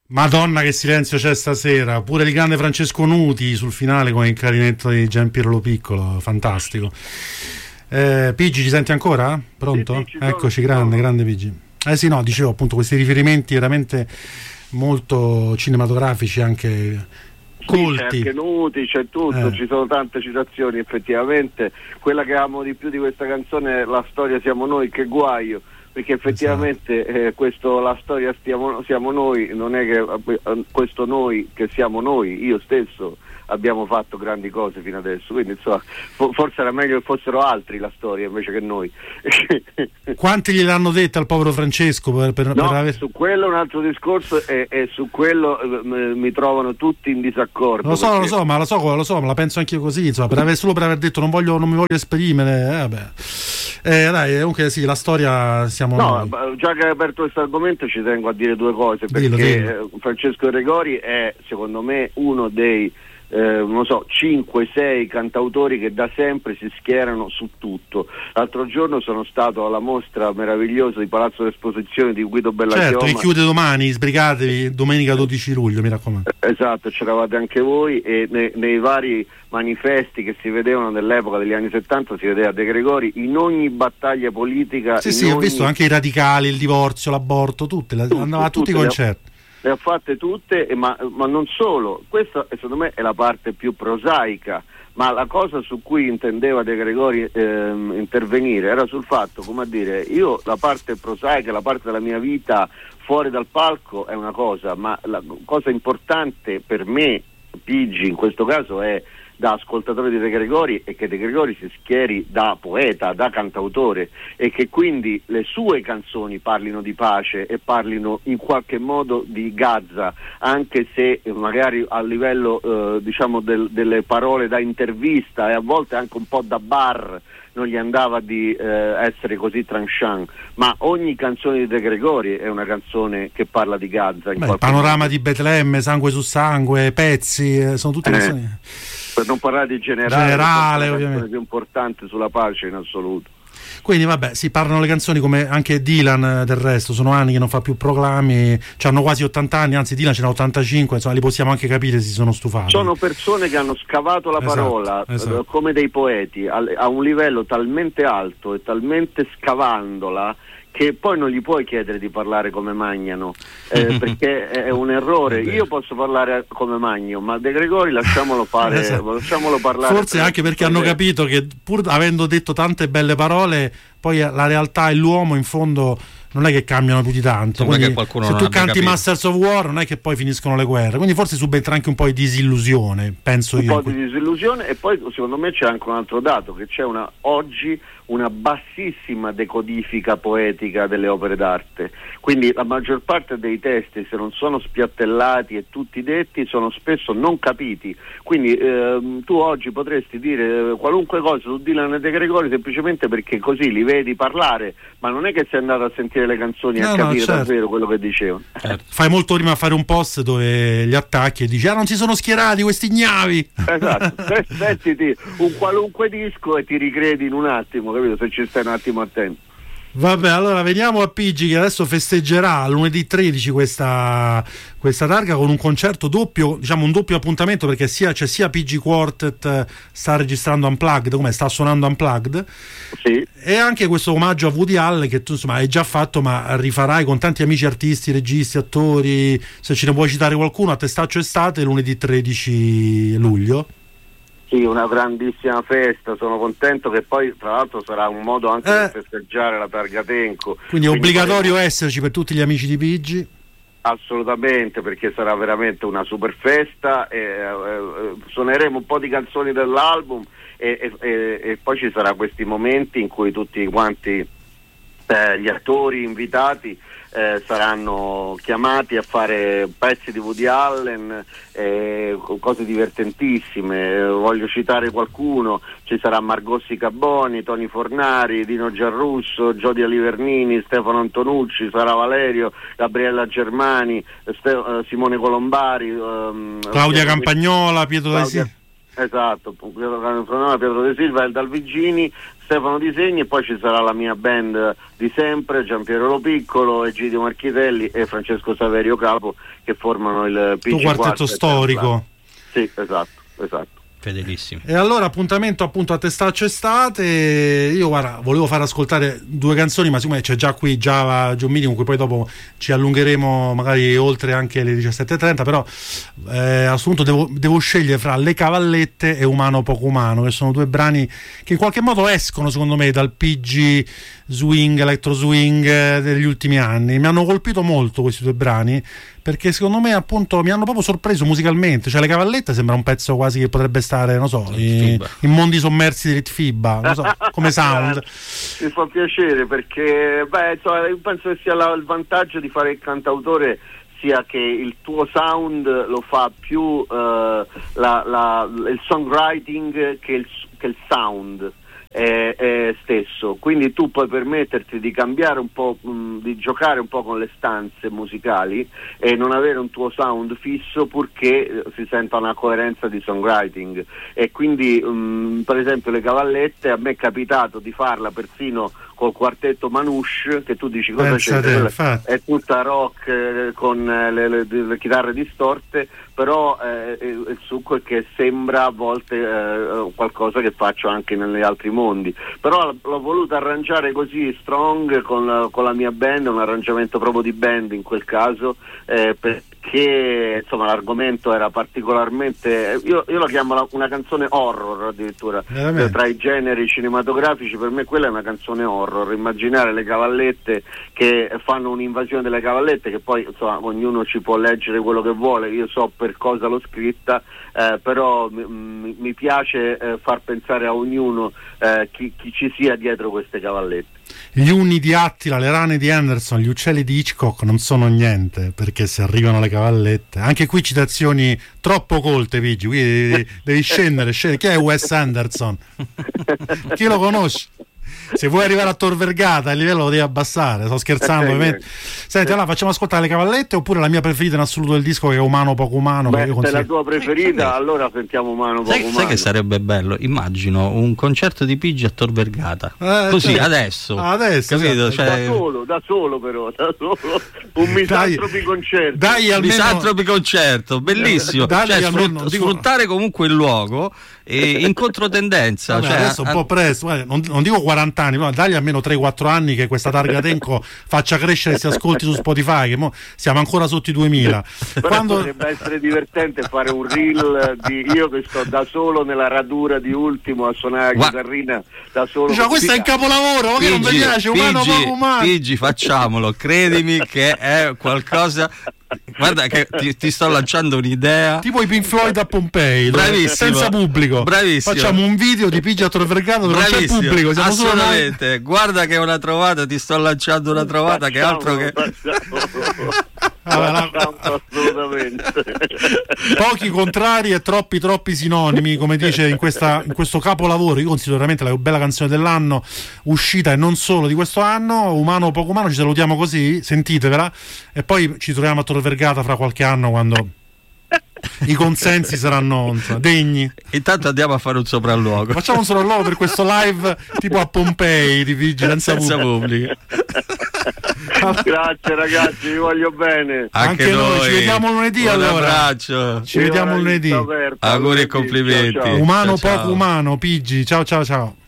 Madonna che silenzio c'è stasera, pure il grande Francesco Nuti sul finale con il clarinetto di Gianpiero Lo Piccolo, fantastico. Pigi, ci senti ancora? Pronto? Sì, Eccoci, grande Pigi. Sì, no, dicevo appunto questi riferimenti veramente molto cinematografici, anche colti. C'è anche Nuti, c'è tutto, ci sono tante citazioni effettivamente. Quella che amo di più di questa canzone è La storia siamo noi, che guaio, perché effettivamente questo La storia siamo noi, non è che questo noi che siamo noi, io stesso abbiamo fatto grandi cose fino adesso, quindi insomma forse era meglio che fossero altri la storia invece che noi. Quanti gliel'hanno detta al povero Francesco per su quello è un altro discorso e su quello mi trovano tutti in disaccordo. Lo so, ma la penso anch'io così, insomma, solo per aver detto non mi voglio esprimere, dai, comunque sì, la storia siamo noi. Già che hai aperto questo argomento ci tengo a dire due cose, perché dillo. Francesco Gregori è secondo me uno dei 5-6 cantautori che da sempre si schierano su tutto. L'altro giorno sono stato alla mostra meravigliosa di Palazzo dell'Esposizione di Guido Bellachioma. Certo, che chiude domani, sbrigatevi, domenica 12 luglio, mi raccomando. Esatto, c'eravate anche voi e nei vari manifesti che si vedevano nell'epoca degli anni 70 si vedeva De Gregori in ogni battaglia politica. Sì, ho visto anche i radicali, il divorzio, l'aborto, andava a tutti i concerti. Le ha fatte tutte, ma non solo. Questa secondo me è la parte più prosaica, ma la cosa su cui intendeva De Gregori intervenire era sul fatto, come a dire, io la parte prosaica, la parte della mia vita fuori dal palco è una cosa, ma la cosa importante per me, Pigi in questo caso, è da ascoltatore di De Gregori e che De Gregori si schieri da poeta, da cantautore e che quindi le sue canzoni parlino di pace e parlino in qualche modo di Gaza, anche se magari a livello delle parole da intervista e a volte anche un po' da bar non gli andava di essere così tranchant, ma ogni canzone di De Gregori è una canzone che parla di Gaza. Il panorama modo. Di Betlemme, Sangue su sangue, Pezzi, sono tutte canzoni. Per non parlare di Generale ovviamente, la più importante sulla pace in assoluto. Quindi vabbè, si parlano le canzoni come anche Dylan, del resto sono anni che non fa più proclami, hanno quasi 80 anni, anzi Dylan ce n'ha 85, insomma li possiamo anche capire, si sono stufati. Sono persone che hanno scavato la parola come dei poeti a un livello talmente alto e talmente scavandola che poi non gli puoi chiedere di parlare come Magnano, perché è un errore. Io posso parlare come Magno, ma De Gregori lasciamolo fare, lasciamolo parlare. Forse anche perché hanno capito che pur avendo detto tante belle parole, poi la realtà e l'uomo in fondo non è che cambiano più di tanto. Quindi, se tu canti capito. Masters of War non è che poi finiscono le guerre, quindi forse subentra anche un po' di disillusione, penso io. Un po' di disillusione, e poi secondo me c'è anche un altro dato, che c'è oggi una bassissima decodifica poetica delle opere d'arte, quindi la maggior parte dei testi, se non sono spiattellati e tutti detti, sono spesso non capiti, quindi tu oggi potresti dire qualunque cosa su Dylan e De Gregori semplicemente perché così li vedi parlare, ma non è che sei andato a sentire le canzoni a capire davvero quello che dicevano. Fai molto prima a fare un post dove li attacchi e dici non si sono schierati questi ignavi. Esatto, mettiti un qualunque disco e ti ricredi in un attimo, capito? Se ci stai un attimo attento. Vabbè, allora veniamo a Pigi che adesso festeggerà lunedì 13 questa targa con un concerto doppio, diciamo un doppio appuntamento, perché c'è sia Pigi Quartet, sta registrando Unplugged, come sta suonando Unplugged, sì, e anche questo omaggio a Woody Allen che tu insomma hai già fatto, ma rifarai con tanti amici artisti, registi, attori. Se ce ne puoi citare qualcuno, a Testaccio Estate, lunedì 13 luglio. Sì, una grandissima festa, sono contento che poi tra l'altro sarà un modo anche per festeggiare la Targa Tenco. Quindi è obbligatorio esserci per tutti gli amici di Pigi? Assolutamente, perché sarà veramente una super festa, suoneremo un po' di canzoni dell'album e poi ci sarà questi momenti in cui tutti quanti gli attori invitati saranno chiamati a fare pezzi di Woody Allen, cose divertentissime. Voglio citare qualcuno: ci sarà Margossi Caboni, Toni Fornari, Dino Giarrusso, Giodia Livernini, Stefano Antonucci, Sara Valerio, Gabriella Germani, Simone Colombari, Claudia Campagnola, Pietro Daisì. esatto, Pietro De Silva, Elda Alvigini, Stefano Di Segni, e poi ci sarà la mia band di sempre, Giampiero Lo Piccolo, Egidio Marchitelli e Francesco Saverio Capo, che formano il PC quartetto storico. Sì, esatto. Fedelissimi. E allora appuntamento appunto a Testaccio Estate. Io guarda, volevo far ascoltare 2 canzoni, ma siccome c'è già qui Java Giummini, con cui poi dopo ci allungheremo magari oltre anche le 17:30, però a questo punto devo scegliere fra Le Cavallette e Umano Poco Umano, che sono 2 brani che in qualche modo escono secondo me dal PG swing, electro swing degli ultimi anni. Mi hanno colpito molto questi 2 brani, perché secondo me appunto mi hanno proprio sorpreso musicalmente. Cioè Le Cavallette sembra un pezzo quasi che potrebbe stare, non so, in mondi sommersi di Litfiba, non so, come sound. Mi fa piacere, perché insomma, io penso che sia il vantaggio di fare il cantautore sia che il tuo sound lo fa più il songwriting che il sound stesso, quindi tu puoi permetterti di cambiare un po', di giocare un po' con le stanze musicali e non avere un tuo sound fisso, purché si senta una coerenza di songwriting. E quindi per esempio Le Cavallette, a me è capitato di farla persino col quartetto Manouche, che tu dici cosa c'è, è tutta rock con le chitarre distorte, però il succo è che sembra a volte qualcosa che faccio anche negli altri mondi, però l'ho voluto arrangiare così strong con la mia band, un arrangiamento proprio di band in quel caso, perché insomma l'argomento era particolarmente, io la chiamo una canzone horror addirittura, tra i generi cinematografici. Per me quella è una canzone horror, immaginare le cavallette che fanno un'invasione delle cavallette, che poi insomma ognuno ci può leggere quello che vuole, io so per cosa l'ho scritta, però mi piace far pensare a ognuno chi ci sia dietro queste cavallette. Gli unni di Attila, le rane di Anderson, gli uccelli di Hitchcock non sono niente, perché se arrivano le cavallette. Anche qui citazioni troppo colte, Pigi, qui devi scendere. Chi è Wes Anderson? Chi lo conosce? Se vuoi arrivare a Tor Vergata il livello lo devi abbassare, sto scherzando ovviamente. Senti, allora facciamo ascoltare Le Cavallette, oppure la mia preferita in assoluto del disco, che è Umano Poco Umano. Se è la tua preferita, allora sentiamo Umano Poco Umano. Sai che sarebbe bello? Immagino un concerto di Pigi a Tor Vergata, così adesso capito? Cioè... da solo un misantropi concerto. Dai, almeno... misantropi concerto, bellissimo. Sfruttare comunque il luogo e in controtendenza. Vabbè, adesso un po' presto, non dico 40 anni, però dagli almeno 3-4 anni che questa targa Tenco faccia crescere e si ascolti su Spotify, che mo siamo ancora sotto i 2000. Potrebbe essere divertente fare un reel di io che sto da solo nella radura di Ultimo a suonare la chitarrina da solo. Cioè, questo è il capolavoro, Pigi, non mi piace, Umano Poco Umano. Pigi, facciamolo, credimi che è qualcosa. Guarda che ti sto lanciando un'idea, tipo i Pink Floyd a Pompei, senza pubblico. Bravissimo. Facciamo un video di Pigi a Tor Vergata dove non c'è pubblico, siamo assolutamente solo noi. Guarda che è una trovata, ti sto lanciando una trovata che altro che assolutamente. Pochi contrari e troppi sinonimi, come dice in questo capolavoro. Io considero veramente la più bella canzone dell'anno uscita, e non solo di questo anno. Umano Poco Umano, ci salutiamo così, sentitevela, e poi ci troviamo a Tor Vergata fra qualche anno, quando i consensi saranno degni. Intanto andiamo a fare un sopralluogo. Facciamo un sopralluogo per questo live tipo a Pompei di vigilanza pubblica. Grazie ragazzi, vi voglio bene. Anche noi. Ci vediamo lunedì. Un allora abbraccio. Ci vediamo lunedì. Auguri e complimenti. Ciao. Umano Poco Umano, Pigi. Ciao.